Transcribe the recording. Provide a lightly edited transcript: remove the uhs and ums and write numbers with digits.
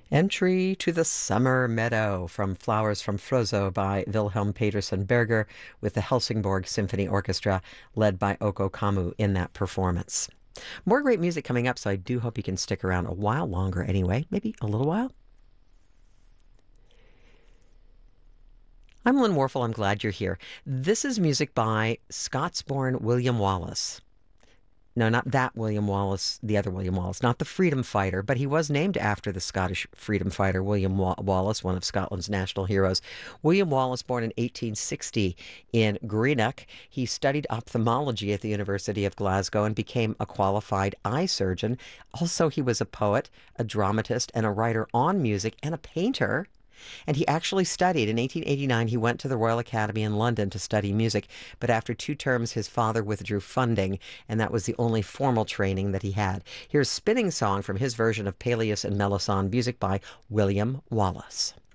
Entry to the Summer Meadow from Flowers from Frozzo by Wilhelm Petersen Berger with the Helsingborg Symphony Orchestra led by Oko Kamu in that performance. More great music coming up, so I do hope you can stick around a while longer anyway, maybe a little while. I'm Lynn Warfel. I'm glad you're here. This is music by Scots-born William Wallace. No, not that William Wallace, the other William Wallace, not the freedom fighter, but he was named after the Scottish freedom fighter, William Wallace, one of Scotland's national heroes. William Wallace, born in 1860 in Greenock, he studied ophthalmology at the University of Glasgow and became a qualified eye surgeon. Also, he was a poet, a dramatist, and a writer on music, and a painter. And he actually studied. In 1889, he went to the Royal Academy in London to study music, but after 2 terms, his father withdrew funding, and that was the only formal training that he had. Here's Spinning Song from his version of Peleus and Melisande, music by William Wallace.